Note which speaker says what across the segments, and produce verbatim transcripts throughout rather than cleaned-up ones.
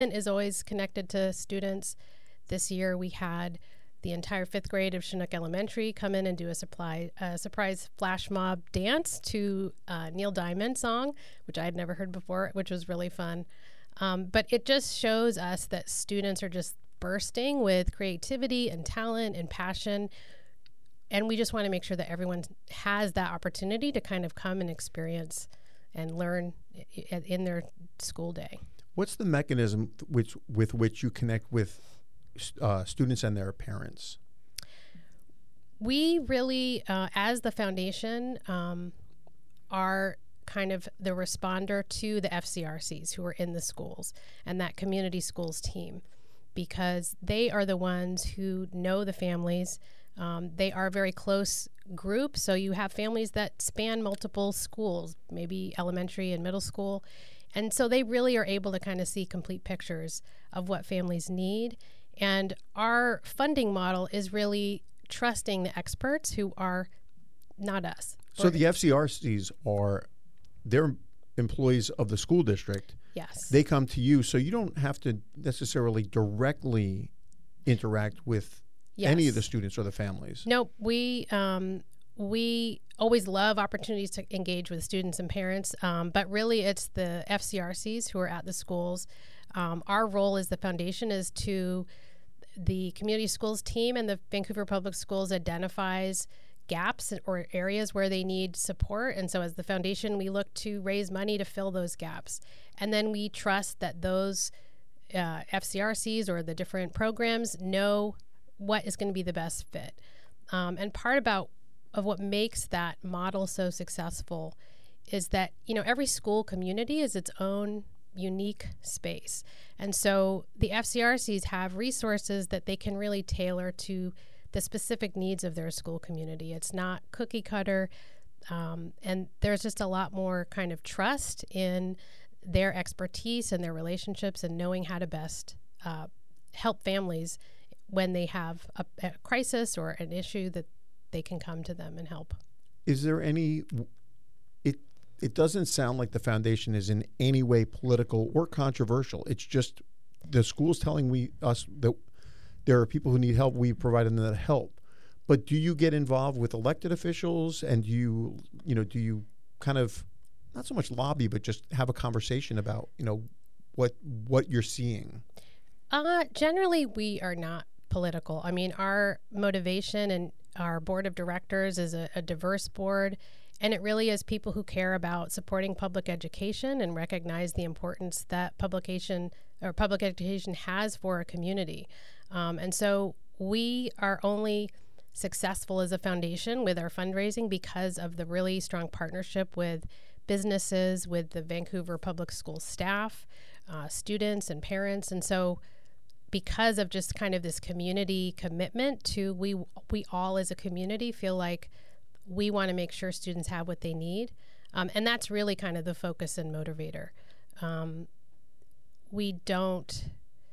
Speaker 1: Is always connected to students. This year we had the entire fifth grade of Chinook Elementary come in and do a, supply, a surprise flash mob dance to uh, Neil Diamond song, which I had never heard before, which was really fun. Um, but it just shows us that students are just bursting with creativity and talent and passion. And we just want to make sure that everyone has that opportunity to kind of come and experience and learn in their school day.
Speaker 2: What's the mechanism which, with which you connect with uh, students and their parents?
Speaker 1: We really, uh, as the foundation, um, are kind of the responder to the F C R Cs who are in the schools and that community schools team, because they are the ones who know the families. Um, they are a very close group, so you have families that span multiple schools, maybe elementary and middle school. And so they really are able to kind of see complete pictures of what families need. And our funding model is really trusting the experts who are not us.
Speaker 2: So the F C R Cs are, they're employees of the school district.
Speaker 1: Yes.
Speaker 2: They come to you, so you don't have to necessarily directly interact with
Speaker 1: yes.
Speaker 2: any of the students or the families.
Speaker 1: Nope. We, um, we always love opportunities to engage with students and parents, um, but really it's the F C R Cs who are at the schools. Um, our role as the foundation is to the community schools team, and the Vancouver Public Schools identifies gaps or areas where they need support. And so as the foundation, we look to raise money to fill those gaps. And then we trust that those uh, F C R Cs or the different programs know what is going to be the best fit. Um, and part about of what makes that model so successful is that, you know, every school community is its own unique space. And so the F C R Cs have resources that they can really tailor to the specific needs of their school community. It's not cookie cutter. Um, and there's just a lot more kind of trust in their expertise and their relationships and knowing how to best uh, help families when they have a, a crisis or an issue that they can come to them and help.
Speaker 2: Is there any, it it doesn't sound like the foundation is in any way political or controversial. It's just the school's telling we us that there are people who need help. We provide them that help. But do you get involved with elected officials, and do you, you know, do you kind of, not so much lobby, but just have a conversation about, you know, what what you're seeing?
Speaker 1: Uh, generally, we are not political. I mean, our motivation and our board of directors is a, a diverse board, and it really is people who care about supporting public education and recognize the importance that publication or public education has for a community. Um, and so we are only successful as a foundation with our fundraising because of the really strong partnership with businesses, with the Vancouver Public Schools staff, uh, students and parents. And so because of just kind of this community commitment to we we all as a community feel like we want to make sure students have what they need. Um, and that's really kind of the focus and motivator. Um, we don't,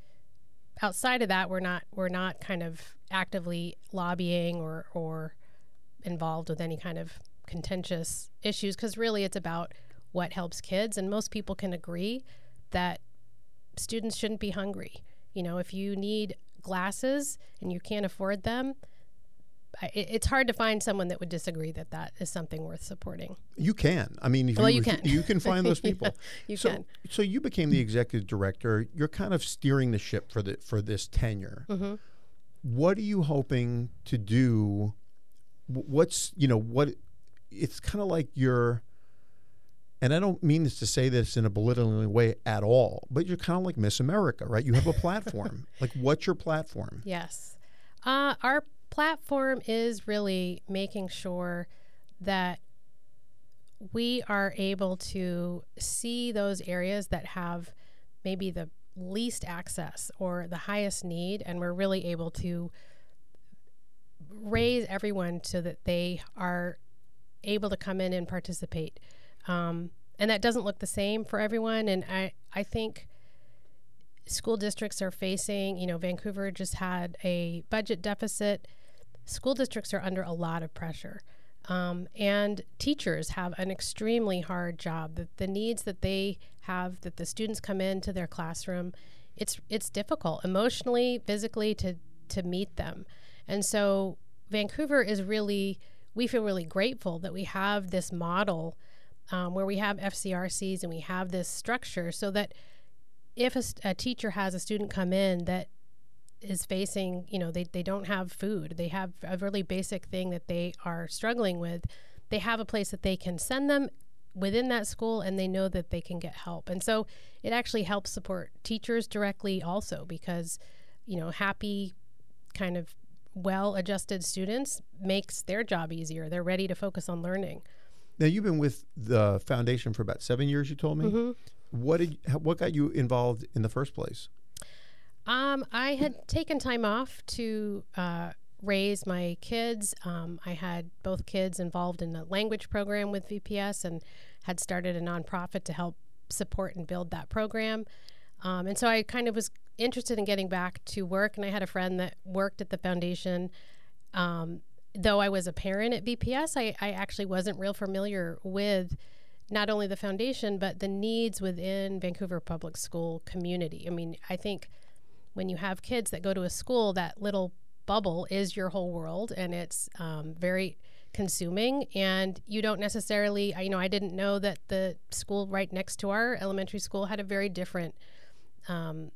Speaker 1: outside of that, we're not we're not kind of actively lobbying or, or involved with any kind of contentious issues, because really it's about what helps kids. And most people can agree that students shouldn't be hungry. You know, if you need glasses and you can't afford them, I, it's hard to find someone that would disagree that that is something worth supporting.
Speaker 2: You can. I mean, if
Speaker 1: well,
Speaker 2: you,
Speaker 1: you can.
Speaker 2: You can find those people.
Speaker 1: Yeah, you
Speaker 2: so,
Speaker 1: can.
Speaker 2: So you became the executive director. You're kind of steering the ship for the for this tenure.
Speaker 1: Mm-hmm.
Speaker 2: What are you hoping to do? What's, you know, what, it's kind of like you're, and I don't mean this to say this in a belittling way at all, but you're kind of like Miss America, right? You have a platform. Like, what's your platform?
Speaker 1: Yes. Uh, our platform is really making sure that we are able to see those areas that have maybe the least access or the highest need, and we're really able to raise everyone so that they are able to come in and participate. Um, and that doesn't look the same for everyone. And I, I think school districts are facing, you know, Vancouver just had a budget deficit. School districts are under a lot of pressure. Um, and teachers have an extremely hard job. The, the needs that they have, that the students come into their classroom it's it's difficult emotionally, physically to to meet them. And so Vancouver is really, we feel really grateful that we have this model um, where we have F C R Cs and we have this structure so that if a, a teacher has a student come in that is facing, you know, they, they don't have food, they have a really basic thing that they are struggling with, they have a place that they can send them within that school and they know that they can get help. And so it actually helps support teachers directly also because, you know, happy kind of well-adjusted students makes their job easier. They're ready to focus on learning.
Speaker 2: Now, you've been with the foundation for about seven years, you told me.
Speaker 1: Mm-hmm.
Speaker 2: What did what got you involved in the first place?
Speaker 1: Um, I had taken time off to uh, raise my kids. Um, I had both kids involved in a language program with V P S and had started a nonprofit to help support and build that program. Um, and so I kind of was interested in getting back to work, and I had a friend that worked at the foundation. Um, though I was a parent at V P S, I, I actually wasn't real familiar with not only the foundation, but the needs within Vancouver Public School community. I mean, I think when you have kids that go to a school, that little bubble is your whole world, and it's um, very consuming, and you don't necessarily, you know, I didn't know that the school right next to our elementary school had a very different um,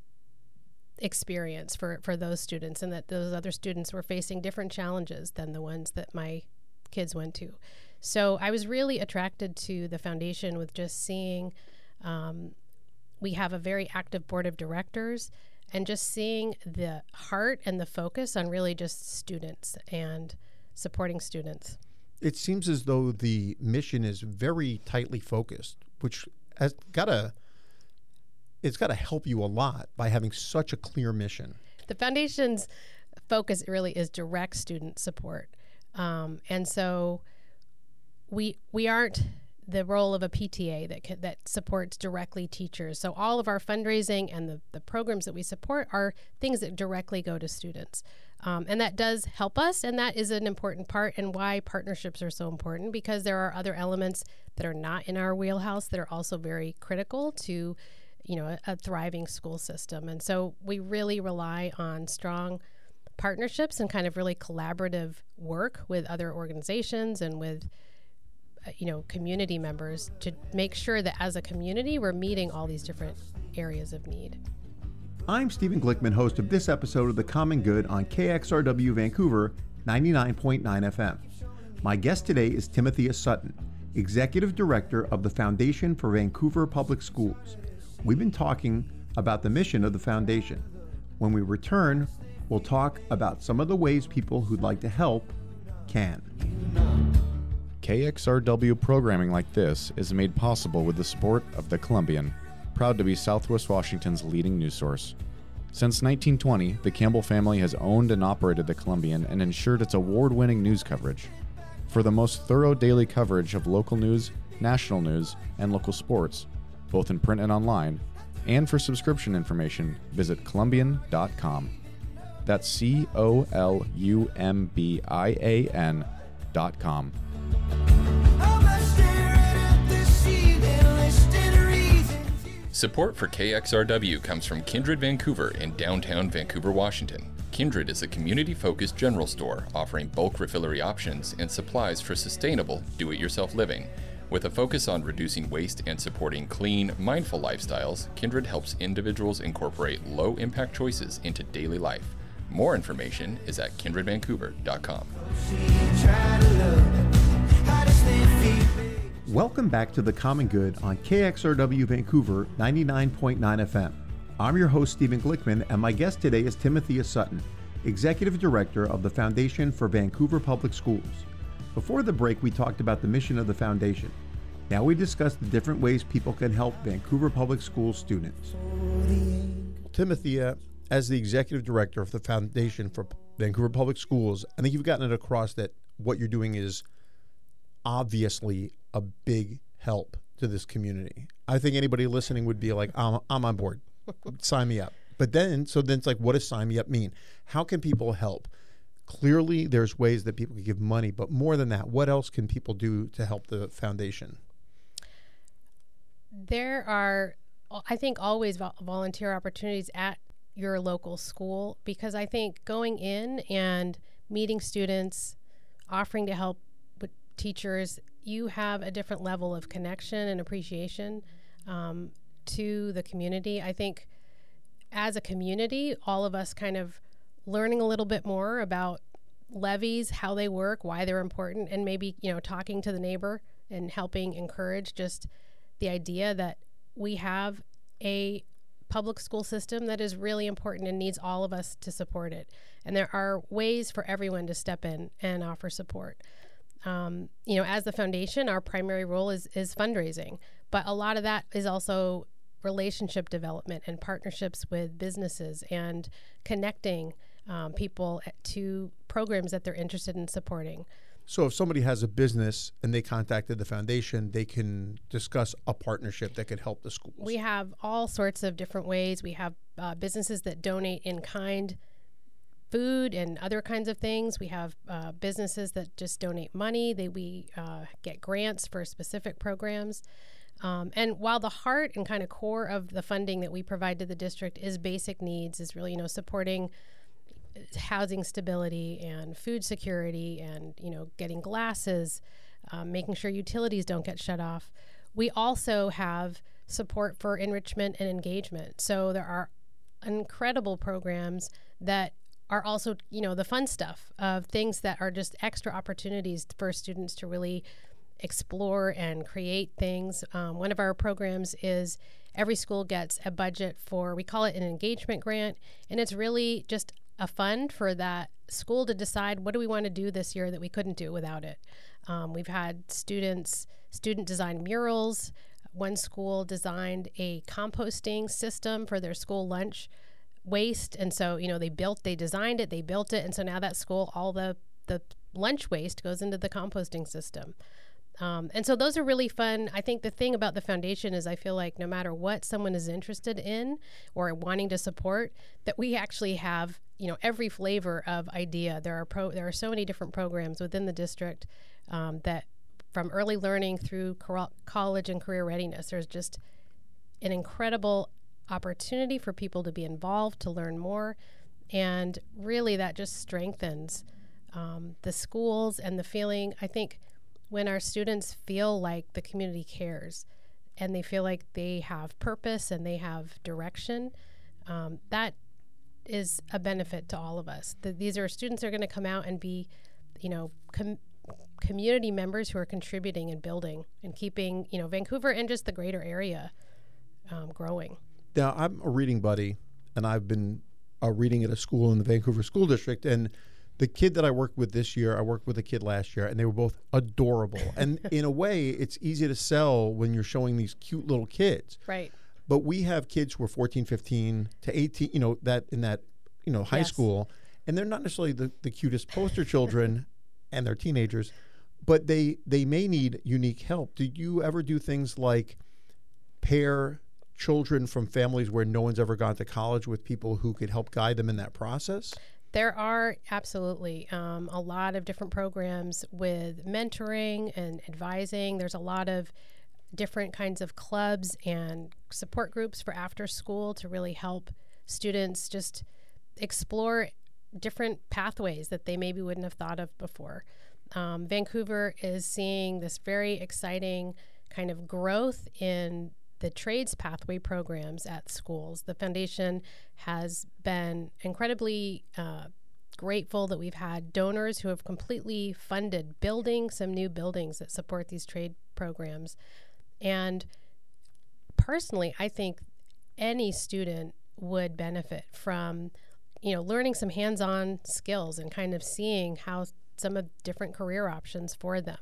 Speaker 1: experience for, for those students, and that those other students were facing different challenges than the ones that my kids went to. So I was really attracted to the foundation with just seeing, um, we have a very active board of directors, and just seeing the heart and the focus on really just students and supporting students.
Speaker 2: It seems as though the mission is very tightly focused, which has got to, it's got to help you a lot by having such a clear mission.
Speaker 1: The foundation's focus really is direct student support. Um, and so we we aren't the role of a P T A that can, that supports directly teachers. So all of our fundraising and the, the programs that we support are things that directly go to students. Um, and that does help us, and that is an important part, and why partnerships are so important, because there are other elements that are not in our wheelhouse that are also very critical to, you know, a, a thriving school system. And so we really rely on strong partnerships and kind of really collaborative work with other organizations and with you know, community members to make sure that as a community, we're meeting all these different areas of need.
Speaker 2: I'm Stephen Glickman, host of this episode of The Common Good on K X R W Vancouver ninety-nine point nine F M. My guest today is Timothea Sutton, Executive Director of the Foundation for Vancouver Public Schools. We've been talking about the mission of the foundation. When we return, we'll talk about some of the ways people who'd like to help can.
Speaker 3: K X R W programming like this is made possible with the support of The Columbian, proud to be Southwest Washington's leading news source. Since nineteen twenty, the Campbell family has owned and operated The Columbian and ensured its award-winning news coverage. For the most thorough daily coverage of local news, national news, and local sports, both in print and online, and for subscription information, visit columbian dot com. That's C O L U M B I A N dot com.
Speaker 4: Support for K X R W comes from Kindred Vancouver in downtown Vancouver, Washington. Kindred is a community-focused general store offering bulk refillery options and supplies for sustainable, do-it-yourself living. With a focus on reducing waste and supporting clean, mindful lifestyles, Kindred helps individuals incorporate low-impact choices into daily life. More information is at kindred vancouver dot com.
Speaker 2: Welcome back to The Common Good on K X R W Vancouver ninety-nine point nine F M. I'm your host, Stephen Glickman, and my guest today is Timothea Sutton, Executive Director of the Foundation for Vancouver Public Schools. Before the break, we talked about the mission of the foundation. Now we discuss the different ways people can help Vancouver Public Schools students. Timothea, as the Executive Director of the Foundation for Vancouver Public Schools, I think you've gotten it across that what you're doing is obviously a big help to this community. I think anybody listening would be like, I'm, I'm on board. Sign me up. But then, so then it's like, what does sign me up mean? How can people help? Clearly, there's ways that people can give money, but more than that, what else can people do to help the foundation?
Speaker 1: There are I think always vol- volunteer opportunities at your local school, because I think going in and meeting students, offering to help with teachers, you have a different level of connection and appreciation um, to the community. I think as a community, all of us kind of learning a little bit more about levies, how they work, why they're important, and maybe, you know, talking to the neighbor and helping encourage just the idea that we have a public school system that is really important and needs all of us to support it. And there are ways for everyone to step in and offer support. Um, you know, as the foundation, our primary role is, is fundraising, but a lot of that is also relationship development and partnerships with businesses and connecting um, people to programs that they're interested in supporting.
Speaker 2: So if somebody has a business and they contacted the foundation, they can discuss a partnership that could help the schools.
Speaker 1: We have all sorts of different ways. We have uh, businesses that donate in kind food and other kinds of things. We have uh, businesses that just donate money. They we uh, get grants for specific programs. Um, and while the heart and kind of core of the funding that we provide to the district is basic needs, is really, you know, supporting housing stability and food security and, you know, getting glasses, um, making sure utilities don't get shut off. We also have support for enrichment and engagement. So there are incredible programs that are also, you know, the fun stuff of things that are just extra opportunities for students to really explore and create things. Um, one of our programs is every school gets a budget for, we call it an engagement grant, and it's really just a fund for that school to decide what do we want to do this year that we couldn't do without it. Um, we've had students, student design murals. One school designed a composting system for their school lunch waste. And so, you know, they built, they designed it, they built it. And so now that school, all the, the lunch waste goes into the composting system. Um, and so those are really fun. I think the thing about the foundation is I feel like no matter what someone is interested in or wanting to support, that we actually have, you know, every flavor of idea. There are pro, there are so many different programs within the district um, that from early learning through cor- college and career readiness, there's just an incredible opportunity for people to be involved, to learn more. And really that just strengthens um, the schools and the feeling, I think, when our students feel like the community cares and they feel like they have purpose and they have direction, um, that is a benefit to all of us. The, these are students that are going to come out and be, you know, com- community members who are contributing and building and keeping, you know, Vancouver and just the greater area um, growing.
Speaker 2: Now, I'm a reading buddy, and I've been uh, reading at a school in the Vancouver School District, and the kid that I worked with this year, I worked with a kid last year, and they were both adorable. And in a way, it's easy to sell when you're showing these cute little kids.
Speaker 1: Right.
Speaker 2: But we have kids who are fourteen, fifteen to eighteen, you know, that in that, you know, high
Speaker 1: Yes.
Speaker 2: school, and they're not necessarily the, the cutest poster children, and they're teenagers, but they, they may need unique help. Do you ever do things like pair children from families where no one's ever gone to college with people who could help guide them in that process?
Speaker 1: There are absolutely um, a lot of different programs with mentoring and advising. There's a lot of different kinds of clubs and support groups for after school to really help students just explore different pathways that they maybe wouldn't have thought of before. Um, Vancouver is seeing this very exciting kind of growth in the trades pathway programs at schools. The foundation has been incredibly uh, grateful that we've had donors who have completely funded building some new buildings that support these trade programs. And personally, I think any student would benefit from, you know, learning some hands-on skills and kind of seeing how some of different career options for them.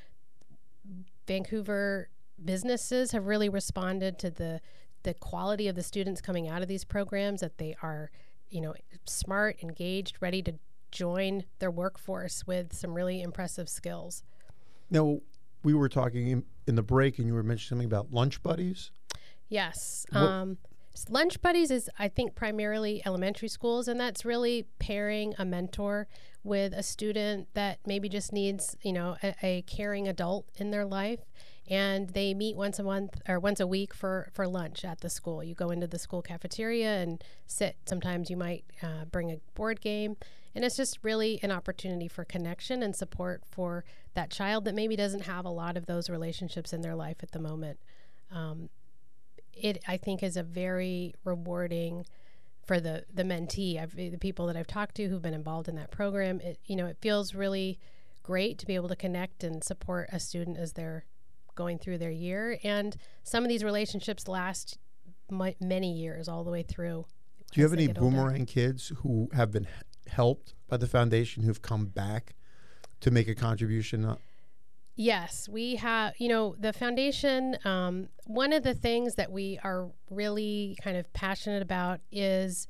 Speaker 1: Vancouver businesses have really responded to the the quality of the students coming out of these programs, that they are, you know, smart, engaged, ready to join their workforce with some really impressive skills.
Speaker 2: Now, we were talking in, in the break, and you were mentioning something about lunch buddies.
Speaker 1: Yes.
Speaker 2: What-
Speaker 1: Um, Lunch Buddies is, I think, primarily elementary schools, and that's really pairing a mentor with a student that maybe just needs, you know, a, a caring adult in their life. And they meet once a month or once a week for, for lunch at the school. You go into the school cafeteria and sit. Sometimes you might uh, bring a board game. And it's just really an opportunity for connection and support for that child that maybe doesn't have a lot of those relationships in their life at the moment. Um, it, I think, is a very rewarding for the, the mentee. I've, the people that I've talked to who've been involved in that program, it, you know, it feels really great to be able to connect and support a student as they're going through their year. And some of these relationships last m- many years all the way through.
Speaker 2: Do you have any boomerang older. kids who have been helped by the foundation who've come back to make a contribution?
Speaker 1: Yes, we have, you know, the foundation, um, one of the things that we are really kind of passionate about is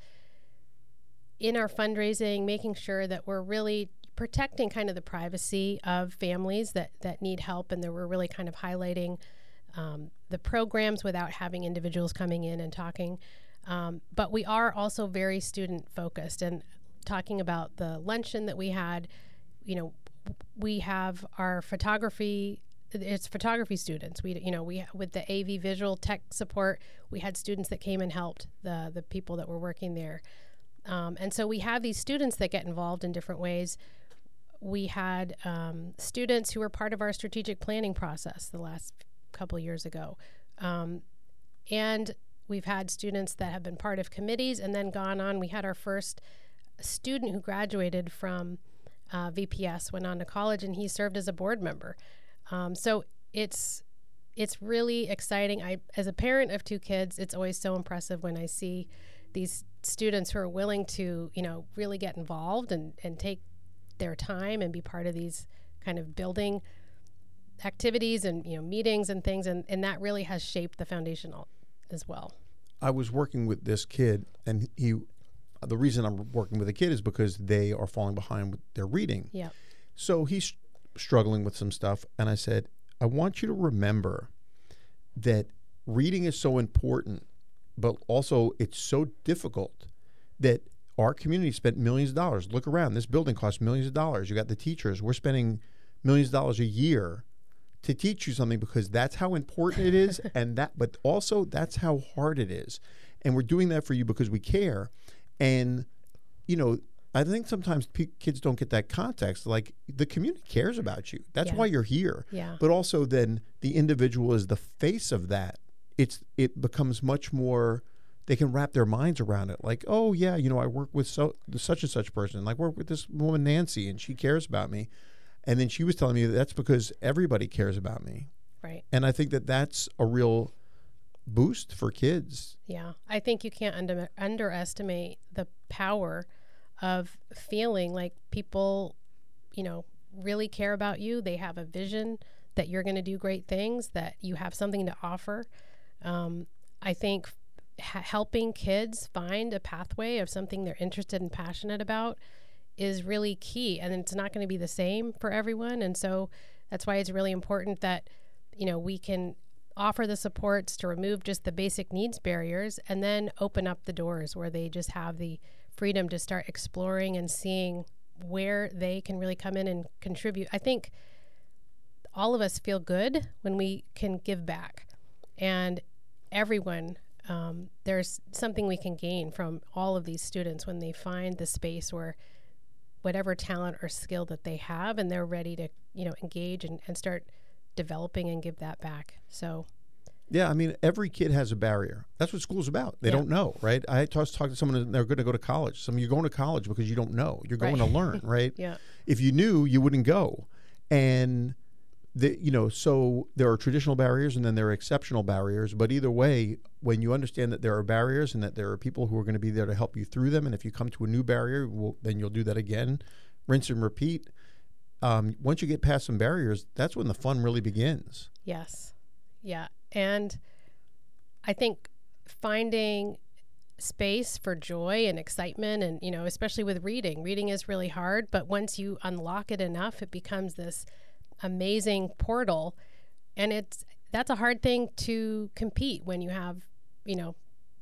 Speaker 1: in our fundraising, making sure that we're really protecting kind of the privacy of families that, that need help, and that we're really kind of highlighting um, the programs without having individuals coming in and talking. Um, but we are also very student focused, and talking about the luncheon that we had, you know, we have our photography, it's photography students. We, you know, we, with the A V visual tech support, we had students that came and helped the, the people that were working there. Um, and so we have these students that get involved in different ways. We had um, students who were part of our strategic planning process the last couple years ago. Um, and we've had students that have been part of committees and then gone on. We had our first student who graduated from uh, V P S, went on to college, and he served as a board member. Um, so it's it's really exciting. I, as a parent of two kids, it's always so impressive when I see these students who are willing to, you know, really get involved and, and take their time and be part of these kind of building activities and, you know, meetings and things. And, and that really has shaped the foundation as well.
Speaker 2: I was working with this kid, and he, the reason I'm working with a kid is because they are falling behind with their reading.
Speaker 1: Yeah.
Speaker 2: So he's struggling with some stuff. And I said, I want you to remember that reading is so important, but also it's so difficult that our community spent millions of dollars. Look around. This building costs millions of dollars. You got the teachers. We're spending millions of dollars a year to teach you something because that's how important it is, and that, but also that's how hard it is. And we're doing that for you because we care. And, you know, I think sometimes p- kids don't get that context. Like, the community cares about you. That's
Speaker 1: Yeah.
Speaker 2: why you're here.
Speaker 1: Yeah.
Speaker 2: But also then the individual is the face of that. It's it becomes much more, they can wrap their minds around it. Like, oh, yeah, you know, I work with so such and such person. Like, work with this woman, Nancy, and she cares about me. And then she was telling me that that's because everybody cares about me.
Speaker 1: Right.
Speaker 2: And I think that that's a real boost for kids.
Speaker 1: Yeah. I think you can't under, underestimate the power of feeling like people, you know, really care about you. They have a vision that you're going to do great things, that you have something to offer. Um, I think h- helping kids find a pathway of something they're interested and passionate about is really key. And it's not going to be the same for everyone. And so that's why it's really important that, you know, we can offer the supports to remove just the basic needs barriers and then open up the doors where they just have the freedom to start exploring and seeing where they can really come in and contribute. I think all of us feel good when we can give back, and everyone, um, there's something we can gain from all of these students when they find the space where whatever talent or skill that they have, and they're ready to, you know, engage and, and start developing and give that back. So
Speaker 2: yeah, I mean, every kid has a barrier. That's what school's about. They
Speaker 1: Yeah.
Speaker 2: don't know, right? I talk, talk to someone, they're going to go to college. Some you're going to college because you don't know. You're going
Speaker 1: Right.
Speaker 2: to learn, right?
Speaker 1: Yeah.
Speaker 2: If you knew, you wouldn't go. And the, you know, so there are traditional barriers and then there are exceptional barriers. But either way, when you understand that there are barriers and that there are people who are going to be there to help you through them, and if you come to a new barrier, well, then you'll do that again, rinse and repeat. Um, once you get past some barriers, that's when the fun really begins.
Speaker 1: Yes. Yeah. And I think finding space for joy and excitement, and, you know, especially with reading, reading is really hard, but once you unlock it enough, it becomes this amazing portal. And it's, that's a hard thing to compete when you have, you know,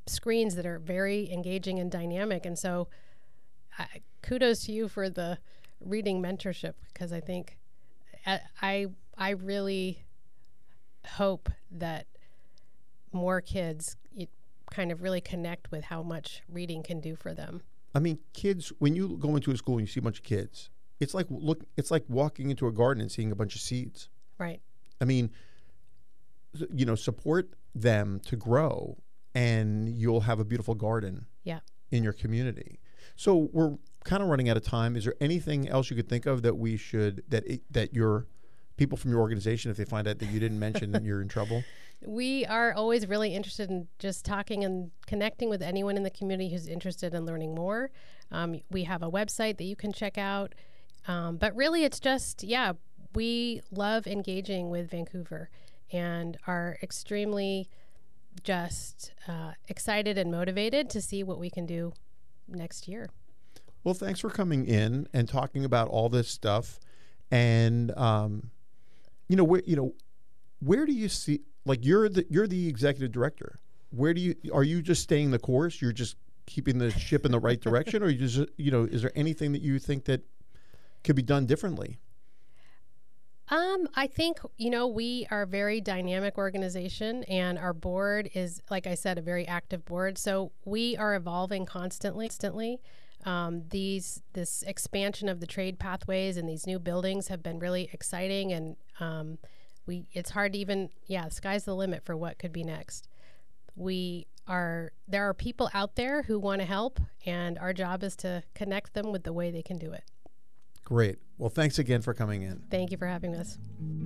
Speaker 1: screens that are very engaging and dynamic. And so uh, kudos to you for the reading mentorship, because I think I, I, I really hope that more kids you kind of really connect with how much reading can do for them.
Speaker 2: I mean, kids, when you go into a school and you see a bunch of kids, it's like look, it's like walking into a garden and seeing a bunch of seeds.
Speaker 1: Right.
Speaker 2: I mean, you know, support them to grow, and you'll have a beautiful garden.
Speaker 1: Yeah.
Speaker 2: In your community. So we're kind of running out of time. Is there anything else you could think of that we should that it, that your people from your organization, if they find out that you didn't mention, then you're in trouble?
Speaker 1: We are always really interested in just talking and connecting with anyone in the community who's interested in learning more. Um, we have a website that you can check out. Um, but really, it's just, yeah, we love engaging with Vancouver and are extremely just uh, excited and motivated to see what we can do next year.
Speaker 2: Well, thanks for coming in and talking about all this stuff. And, um, you know, where, you know, where do you see, like you're the, you're the executive director. Where do you, are you just staying the course? You're just keeping the ship in the right direction? Or you just, you know, is there anything that you think that could be done differently?
Speaker 1: Um, I think, you know, we are a very dynamic organization, and our board is, like I said, a very active board. So we are evolving constantly, constantly. Um, these, this expansion of the trade pathways and these new buildings have been really exciting, and um, we, it's hard to even, yeah, the sky's the limit for what could be next. We are, there are people out there who want to help, and our job is to connect them with the way they can do it.
Speaker 2: Great. Well, thanks again for coming in.
Speaker 1: Thank you for having us.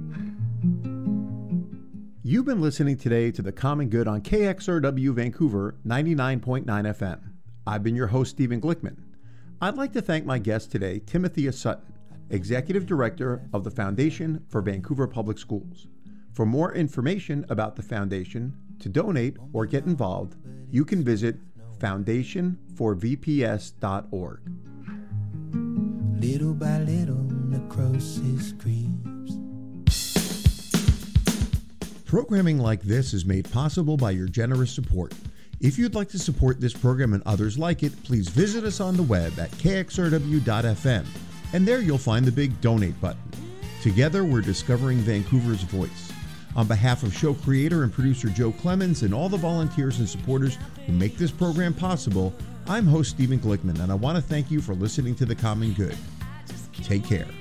Speaker 2: You've been listening today to The Common Good on K X R W Vancouver ninety-nine point nine F M. I've been your host, Stephen Glickman. I'd like to thank my guest today, Timothea Sutton, Executive Director of the Foundation for Vancouver Public Schools. For more information about the Foundation, to donate or get involved, you can visit foundation for v p s dot org. Little by little, necrosis creeps. Programming like this is made possible by your generous support. If you'd like to support this program and others like it, please visit us on the web at k x r w dot f m, and there you'll find the big donate button. Together, we're discovering Vancouver's voice. On behalf of show creator and producer Joe Clemens and all the volunteers and supporters who make this program possible, I'm host Stephen Glickman, and I want to thank you for listening to The Common Good. Take care.